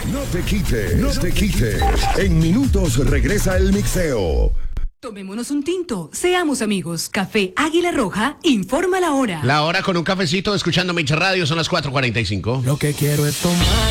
No te quites, no te quites. En minutos regresa el mixeo. Tomémonos un tinto, seamos amigos. Café Águila Roja informa la hora. La hora con un cafecito escuchando Mix Radio son las 4:45. Lo que quiero es tomar